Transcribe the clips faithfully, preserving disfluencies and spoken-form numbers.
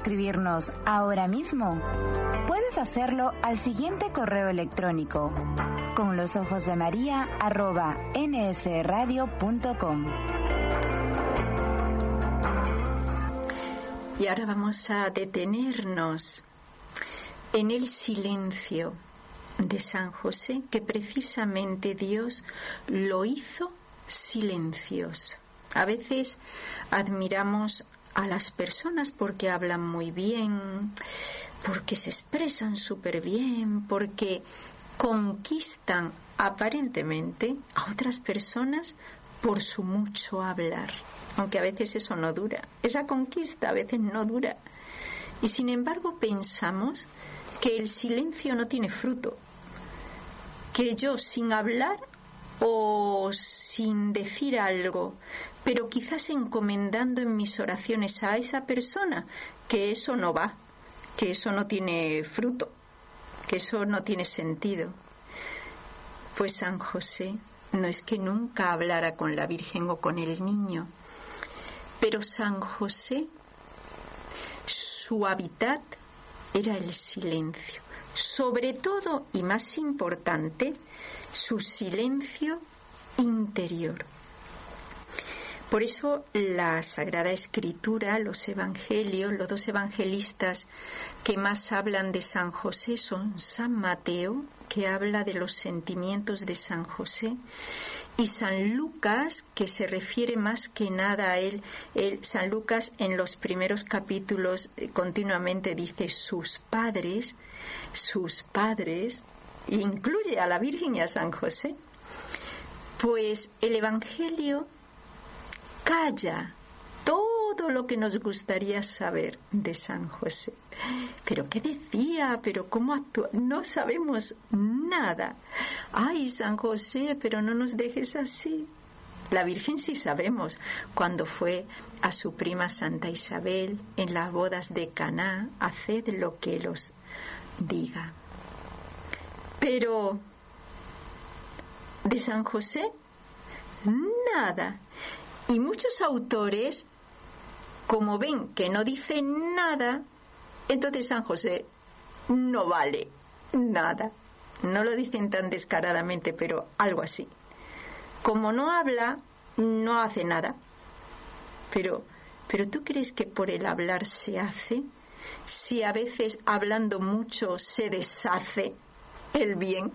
escribirnos ahora mismo? Puedes hacerlo al siguiente correo electrónico: con los ojos de María arroba nsradio punto com. Y ahora vamos a detenernos en el silencio de San José, que precisamente Dios lo hizo silencioso. A veces admiramos a las personas porque hablan muy bien, porque se expresan súper bien, porque conquistan aparentemente a otras personas por su mucho hablar, aunque a veces eso no dura. Esa conquista a veces no dura. Y sin embargo pensamos que el silencio no tiene fruto, que yo sin hablar o sin decir algo, pero quizás encomendando en mis oraciones a esa persona, que eso no va, que eso no tiene fruto, que eso no tiene sentido. Pues San José no es que nunca hablara con la Virgen o con el niño, pero San José, su hábitat era el silencio, sobre todo y más importante, su silencio interior. Por eso la Sagrada Escritura, los evangelios, los dos evangelistas que más hablan de San José son San Mateo, que habla de los sentimientos de San José, y San Lucas, que se refiere más que nada a él. él San Lucas en los primeros capítulos eh, continuamente dice sus padres, sus padres, e incluye a la Virgen y a San José. Pues el Evangelio calla todo lo que nos gustaría saber de San José. ¿Pero qué decía? ¿Pero cómo actuó? No sabemos nada. Ay, San José, pero no nos dejes así. La Virgen sí sabemos, cuando fue a su prima Santa Isabel en las bodas de Caná, haced lo que Él os diga. Pero de San José, nada. Y muchos autores, como ven que no dicen nada, entonces San José no vale nada. No lo dicen tan descaradamente, pero algo así. Como no habla, no hace nada. Pero, pero ¿tú crees que por el hablar se hace? Si a veces hablando mucho se deshace el bien.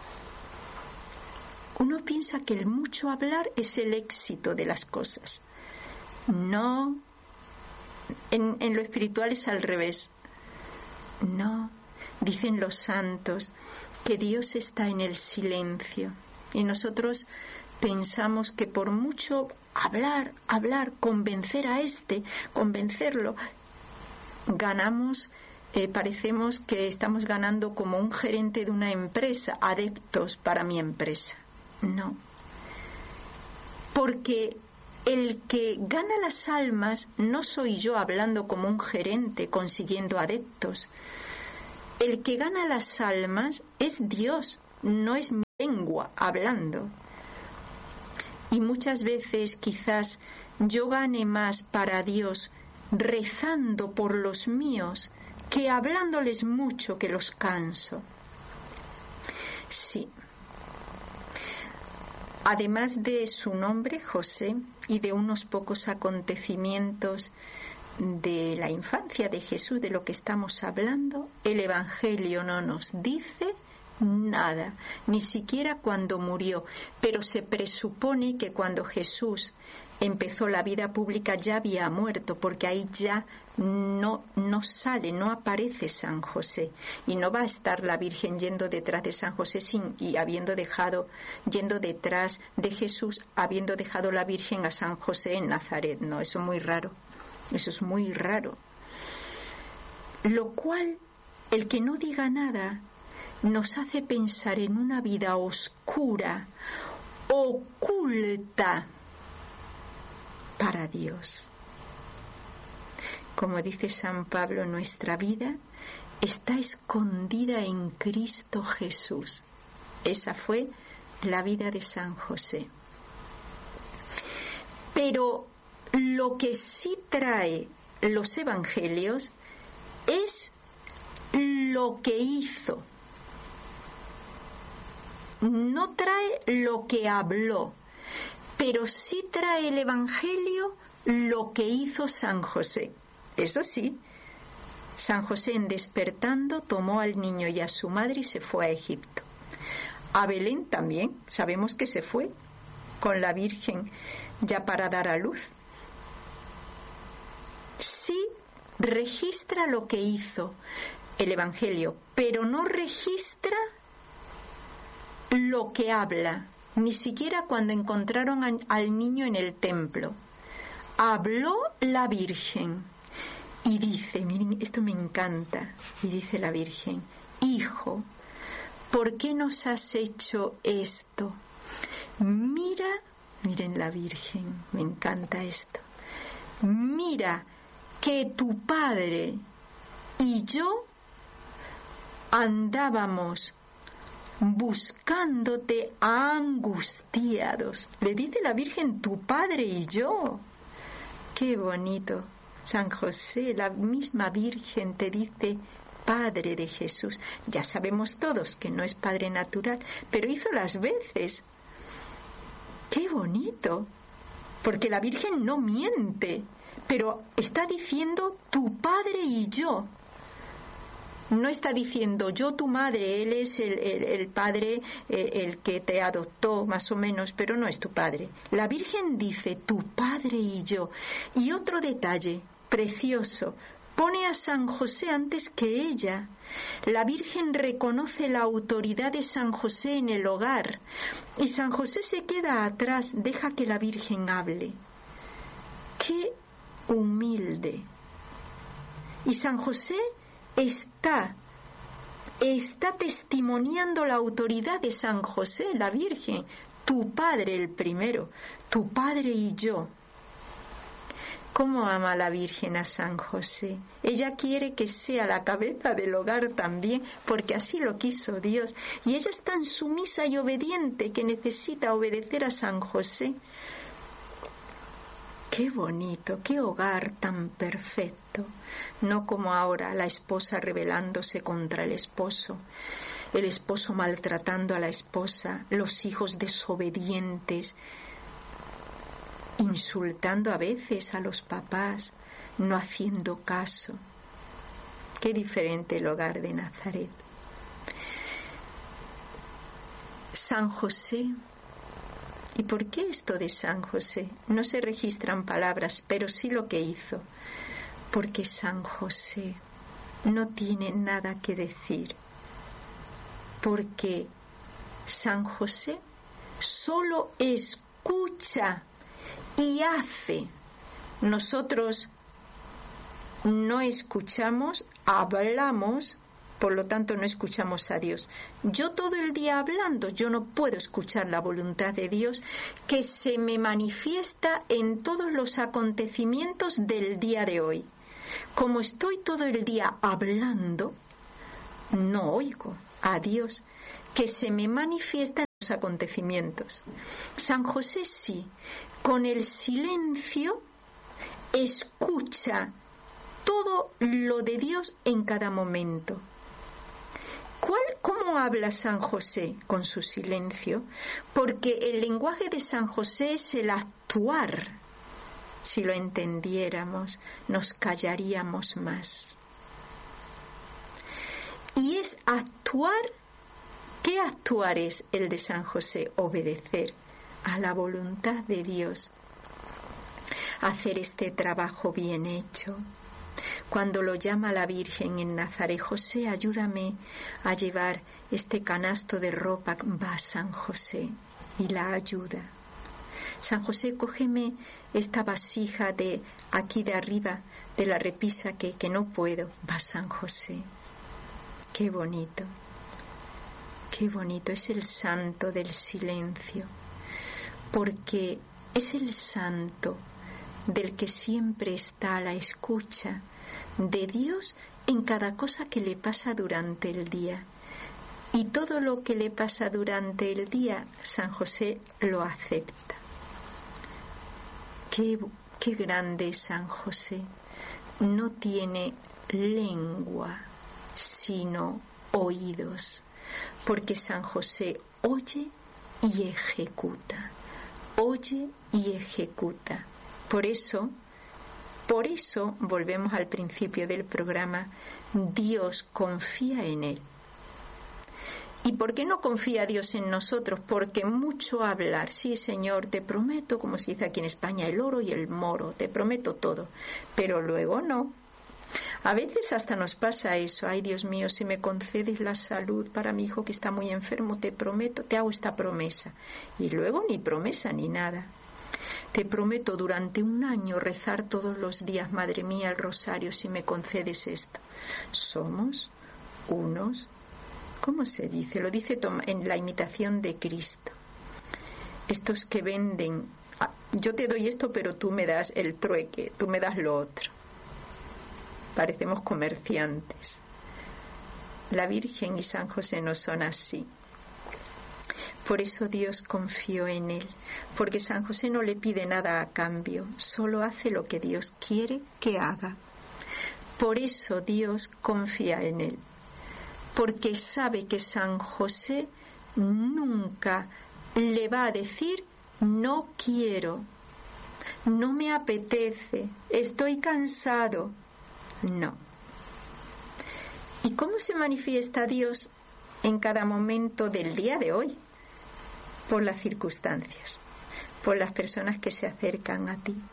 Uno piensa que el mucho hablar es el éxito de las cosas. No, en, en lo espiritual es al revés. No, dicen los santos que Dios está en el silencio. Y nosotros pensamos que por mucho hablar, hablar, convencer a este, convencerlo, ganamos, eh, parecemos que estamos ganando como un gerente de una empresa, adeptos para mi empresa. No, porque el que gana las almas no soy yo hablando como un gerente consiguiendo adeptos. El que gana las almas es Dios, no es mi lengua hablando. Y muchas veces quizás yo gane más para Dios rezando por los míos que hablándoles mucho que los canso. Sí. Además de su nombre, José, y de unos pocos acontecimientos de la infancia de Jesús, de lo que estamos hablando, el Evangelio no nos dice nada, ni siquiera cuando murió. Pero se presupone que cuando Jesús empezó la vida pública ya había muerto, porque ahí ya no, no sale, no aparece San José, y no va a estar la Virgen yendo detrás de San José sin, y habiendo dejado, yendo detrás de Jesús, habiendo dejado la Virgen a San José en Nazaret. No, eso es muy raro, eso es muy raro. Lo cual, el que no diga nada nos hace pensar en una vida oscura, oculta para Dios. Como dice San Pablo, nuestra vida está escondida en Cristo Jesús. Esa fue la vida de San José. Pero lo que sí trae los evangelios es lo que hizo. No trae lo que habló, pero sí trae el Evangelio lo que hizo San José. Eso sí, San José, en despertando, tomó al niño y a su madre y se fue a Egipto. A Belén también sabemos que se fue con la Virgen ya para dar a luz. Sí registra lo que hizo el Evangelio, pero no registra lo que habla, ni siquiera cuando encontraron a, al niño en el templo. Habló la Virgen y dice, miren, esto me encanta, y dice la Virgen: hijo, ¿por qué nos has hecho esto? Mira, miren la Virgen, me encanta esto. Mira que tu padre y yo andábamos buscándote angustiados. Le dice la Virgen, tu padre y yo. Qué bonito. San José, la misma Virgen te dice Padre de Jesús. Ya sabemos todos que no es Padre natural, pero hizo las veces. Qué bonito, porque la Virgen no miente, pero está diciendo tu padre y yo. No está diciendo yo tu madre, él es el, el, el padre, eh, el que te adoptó más o menos, pero no es tu padre. La Virgen dice tu padre y yo. Y otro detalle precioso, pone a San José antes que ella. La Virgen reconoce la autoridad de San José en el hogar y San José se queda atrás, deja que la Virgen hable. ¡Qué humilde! Y San José está, está testimoniando la autoridad de San José, la Virgen, tu padre el primero, tu padre y yo. ¿Cómo ama la Virgen a San José? Ella quiere que sea la cabeza del hogar también, porque así lo quiso Dios. Y ella es tan sumisa y obediente que necesita obedecer a San José. Qué bonito, qué hogar tan perfecto. No como ahora la esposa rebelándose contra el esposo, el esposo maltratando a la esposa, los hijos desobedientes, insultando a veces a los papás, no haciendo caso. Qué diferente el hogar de Nazaret. San José. ¿Y por qué esto de San José? No se registran palabras, pero sí lo que hizo. Porque San José no tiene nada que decir. Porque San José solo escucha y hace. Nosotros no escuchamos, hablamos, por lo tanto no escuchamos a Dios. Yo todo el día hablando, yo no puedo escuchar la voluntad de Dios que se me manifiesta en todos los acontecimientos del día de hoy. Como estoy todo el día hablando, no oigo a Dios que se me manifiesta en los acontecimientos. San José sí, con el silencio escucha todo lo de Dios en cada momento. ¿Cuál, ¿Cómo habla San José? Con su silencio, porque el lenguaje de San José es el actuar. Si lo entendiéramos, nos callaríamos más. Y es actuar. ¿Qué actuar es el de San José? Obedecer a la voluntad de Dios, hacer este trabajo bien hecho. Cuando lo llama la Virgen en Nazaret, José, ayúdame a llevar este canasto de ropa, va San José y la ayuda. San José, cógeme esta vasija de aquí de arriba, de la repisa que, que no puedo, va San José. Qué bonito, qué bonito, es el santo del silencio, porque es el santo del que siempre está a la escucha de Dios en cada cosa que le pasa durante el día. Y todo lo que le pasa durante el día, San José lo acepta. Qué, qué grande es San José, no tiene lengua, sino oídos, porque San José oye y ejecuta, oye y ejecuta. Por eso, por eso volvemos al principio del programa, Dios confía en él. ¿Y por qué no confía Dios en nosotros? Porque mucho hablar, sí Señor, te prometo, como se dice aquí en España, el oro y el moro, te prometo todo, pero luego no. A veces hasta nos pasa eso, ay Dios mío, si me concedes la salud para mi hijo que está muy enfermo, te prometo, te hago esta promesa. Y luego ni promesa ni nada. Te prometo durante un año rezar todos los días, Madre mía, el rosario, si me concedes esto. Somos unos, ¿cómo se dice? Lo dice en la imitación de Cristo. Estos que venden, yo te doy esto, pero tú me das el trueque, tú me das lo otro. Parecemos comerciantes. La Virgen y San José no son así. Por eso Dios confió en él, porque San José no le pide nada a cambio, solo hace lo que Dios quiere que haga. Por eso Dios confía en él, porque sabe que San José nunca le va a decir no quiero, no me apetece, estoy cansado. No. ¿Y cómo se manifiesta Dios en cada momento del día de hoy? Por las circunstancias, por las personas que se acercan a ti.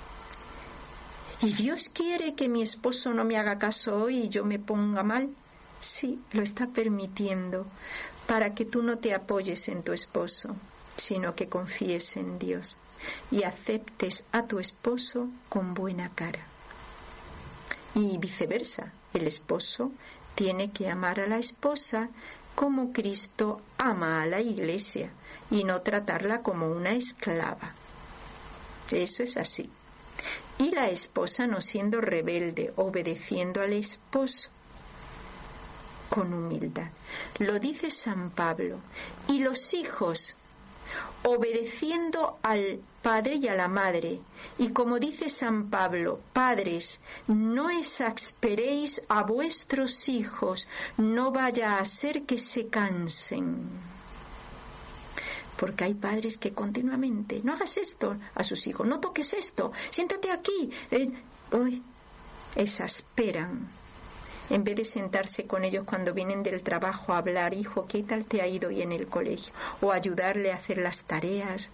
¿Y Dios quiere que mi esposo no me haga caso hoy y yo me ponga mal? Sí, lo está permitiendo para que tú no te apoyes en tu esposo, sino que confíes en Dios y aceptes a tu esposo con buena cara. Y viceversa, el esposo tiene que amar a la esposa como Cristo ama a la Iglesia y no tratarla como una esclava. Eso es así. Y la esposa no siendo rebelde, obedeciendo al esposo con humildad. Lo dice San Pablo. Y los hijos obedeciendo al padre y a la madre. Y como dice San Pablo, padres, no exasperéis a vuestros hijos, no vaya a ser que se cansen. Porque hay padres que continuamente, no hagas esto a sus hijos, no toques esto, siéntate aquí. Eh, uy, exasperan. En vez de sentarse con ellos cuando vienen del trabajo a hablar, hijo, ¿qué tal te ha ido hoy en el colegio? O ayudarle a hacer las tareas.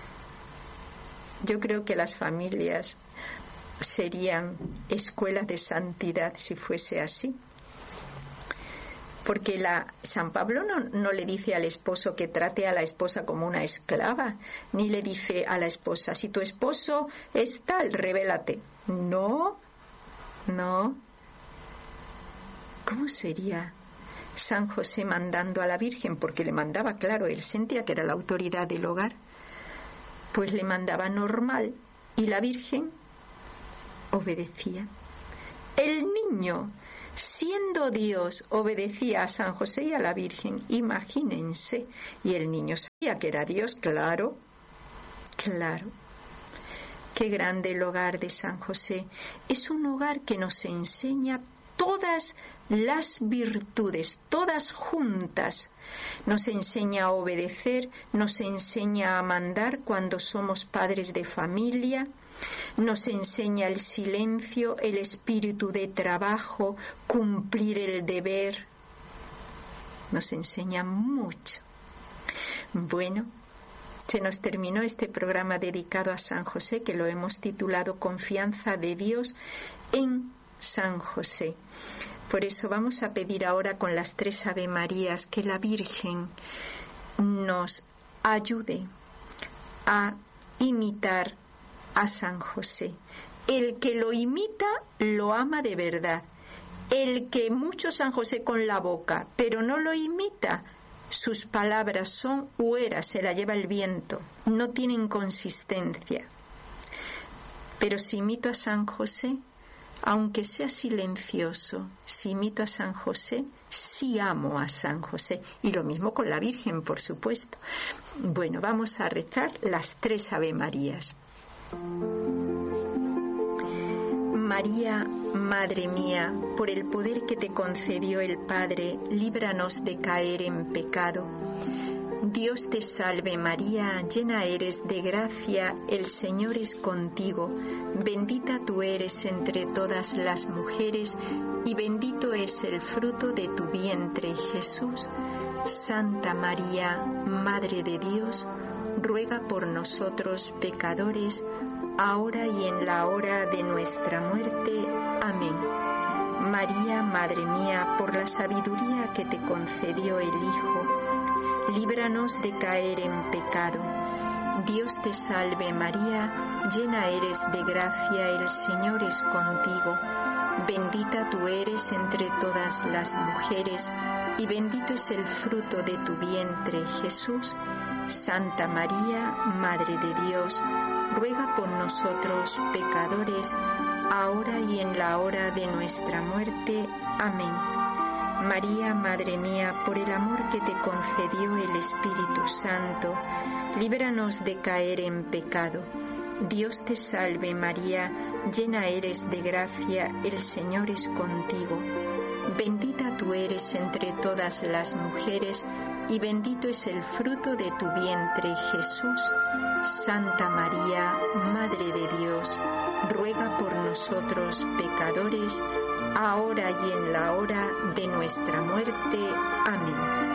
Yo creo que las familias serían escuelas de santidad si fuese así. Porque la, San Pablo no, no le dice al esposo que trate a la esposa como una esclava, ni le dice a la esposa, si tu esposo es tal, revélate. No, no. ¿Cómo sería San José mandando a la Virgen? Porque le mandaba, claro, él sentía que era la autoridad del hogar. Pues le mandaba normal y la Virgen obedecía. El niño, siendo Dios, obedecía a San José y a la Virgen. Imagínense. Y el niño sabía que era Dios, claro, claro. Qué grande el hogar de San José. Es un hogar que nos enseña todas las virtudes, todas juntas. Nos enseña a obedecer, nos enseña a mandar cuando somos padres de familia, nos enseña el silencio, el espíritu de trabajo, cumplir el deber. Nos enseña mucho. Bueno, se nos terminó este programa dedicado a San José, que lo hemos titulado Confianza de Dios en San José. Por eso vamos a pedir ahora con las tres Ave Marías que la Virgen nos ayude a imitar a San José. El que lo imita lo ama de verdad. El que mucho San José con la boca, pero no lo imita, sus palabras son hueras, se la lleva el viento, no tienen consistencia. Pero si imito a San José, aunque sea silencioso, si imito a San José, sí amo a San José. Y lo mismo con la Virgen, por supuesto. Bueno, vamos a rezar las tres Ave Marías. María, Madre mía, por el poder que te concedió el Padre, líbranos de caer en pecado. Dios te salve María, llena eres de gracia, el Señor es contigo, bendita tú eres entre todas las mujeres, y bendito es el fruto de tu vientre, Jesús. Santa María, Madre de Dios, ruega por nosotros pecadores, ahora y en la hora de nuestra muerte. Amén. María, Madre mía, por la sabiduría que te concedió el Hijo, líbranos de caer en pecado. Dios te salve María, llena eres de gracia, el Señor es contigo. Bendita tú eres entre todas las mujeres, y bendito es el fruto de tu vientre, Jesús. Santa María, Madre de Dios, ruega por nosotros pecadores, ahora y en la hora de nuestra muerte. Amén. María, Madre mía, por el amor que te concedió el Espíritu Santo, líbranos de caer en pecado. Dios te salve María, llena eres de gracia, el Señor es contigo. Bendita tú eres entre todas las mujeres, y bendito es el fruto de tu vientre, Jesús. Santa María, Madre de Dios, ruega por nosotros pecadores, ahora y en la hora de nuestra muerte. Amén.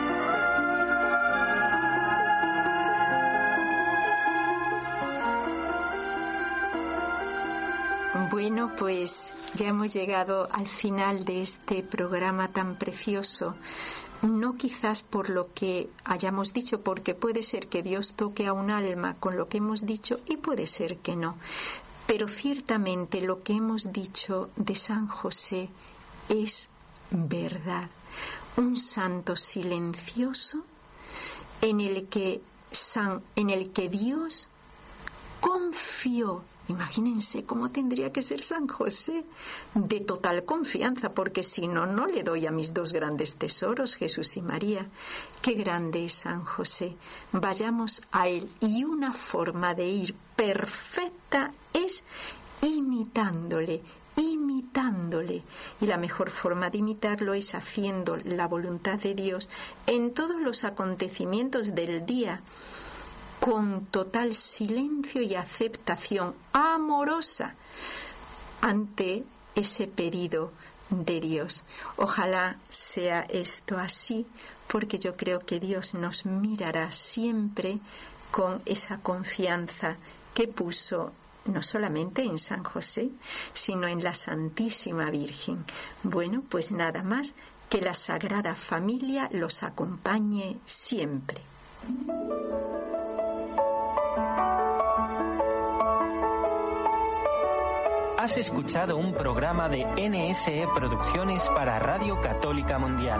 Bueno, pues ya hemos llegado al final de este programa tan precioso. No quizás por lo que hayamos dicho, porque puede ser que Dios toque a un alma con lo que hemos dicho y puede ser que no. Pero ciertamente lo que hemos dicho de San José es verdad. Un santo silencioso en el que, San, en el que Dios confió. Imagínense cómo tendría que ser San José, de total confianza, porque si no, no le doy a mis dos grandes tesoros, Jesús y María. Qué grande es San José. Vayamos a él, y una forma de ir perfecta es imitándole, imitándole. Y la mejor forma de imitarlo es haciendo la voluntad de Dios en todos los acontecimientos del día, con total silencio y aceptación amorosa ante ese pedido de Dios. Ojalá sea esto así, porque yo creo que Dios nos mirará siempre con esa confianza que puso no solamente en San José, sino en la Santísima Virgen. Bueno, pues nada más, que la Sagrada Familia los acompañe siempre. Has escuchado un programa de N S E Producciones para Radio Católica Mundial.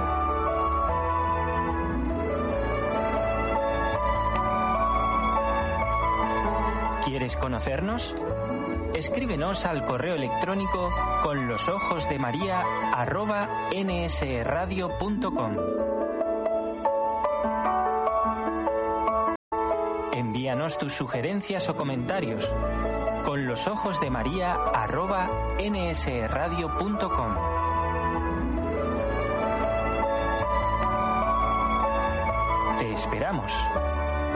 ¿Quieres conocernos? Escríbenos al correo electrónico con los ojos de María arroba nsradio punto com. Envíanos tus sugerencias o comentarios con los ojos de María arroba nsradio punto com. Te esperamos.